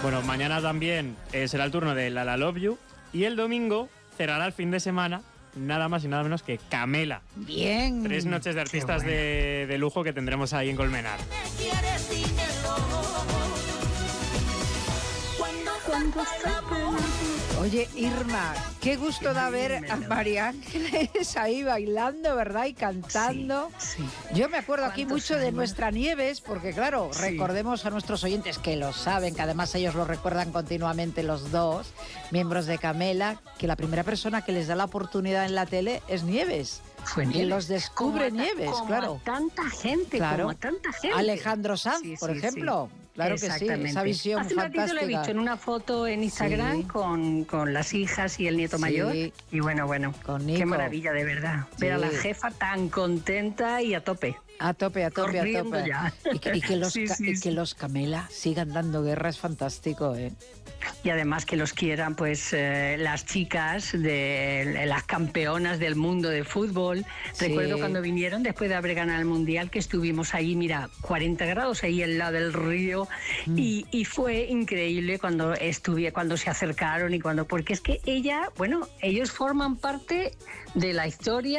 Bueno, mañana también será el turno de La La Love You y el domingo cerrará el fin de semana nada más y nada menos que Camela. Bien. 3 noches de artistas de lujo que tendremos ahí en Colmenar. Oye, Irma, qué gusto da ver a María Ángeles ahí bailando, ¿verdad? Y cantando. Sí. Yo me acuerdo aquí mucho de nuestra Nieves, porque claro, recordemos a nuestros oyentes que lo saben, que además ellos lo recuerdan continuamente los dos, miembros de Camela, que la primera persona que les da la oportunidad en la tele es Nieves. Fue Nieves. Y los descubre Nieves, claro. Como tanta gente, claro. como tanta gente. Alejandro Sanz, por ejemplo. Sí. Claro que sí, esa visión Hace fantástica. un ratito lo he visto en una foto en Instagram con las hijas y el nieto mayor. Y bueno, con Nico. Qué maravilla, de verdad. Ver a la jefa tan contenta y a tope. A tope. Ya. Y que los Camela sigan dando guerra es fantástico, ¿eh? Y además que los quieran pues las chicas de las campeonas del mundo de fútbol. Sí. Recuerdo cuando vinieron después de haber ganado el Mundial, que estuvimos ahí, mira, 40 grados ahí al lado del río. Y fue increíble cuando se acercaron porque es que ellos forman parte de la historia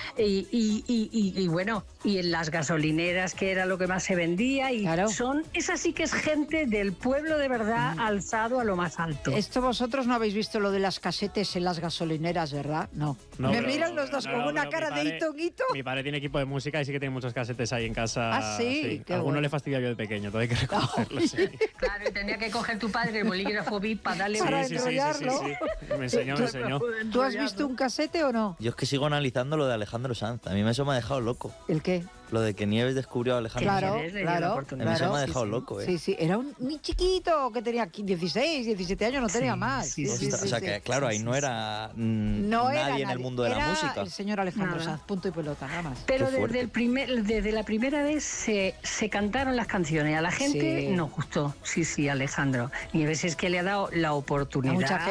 y bueno, y en las gasolineras, que era lo que más se vendía, y claro. Esa sí que es gente del pueblo de verdad, alzado a lo más alto. Esto vosotros no habéis visto lo de las casetes en las gasolineras, ¿verdad? No. Me miran los dos con una cara de hito. Mi padre tiene equipo de música y sí que tiene muchos casetes ahí en casa. Ah, sí. Alguno le fastidia yo de pequeño, todo hay que reconocerlo. Sí. Claro, y tenía que coger tu padre el bolígrafo VIP para darle... Para Sí. enrollarlo. Me enseñó. ¿Tú has visto un casete o no? Yo es que sigo analizando lo de Alejandro Sanz. A mí eso me ha dejado loco. ¿El qué? Lo de que Nieves descubrió a Alejandro Sanz. Claro. A mí eso me ha dejado loco, ¿eh? Sí. Era un muy chiquito que tenía 16, 17 años, no tenía más. Sí. O sea que, claro, ahí no era nadie en el mundo de la música. El señor Alejandro Sanz, punto y pelota, nada más. Pero desde la primera vez se cantaron las canciones. A la gente nos gustó. Sí, Alejandro. Nieves es que le ha dado la oportunidad.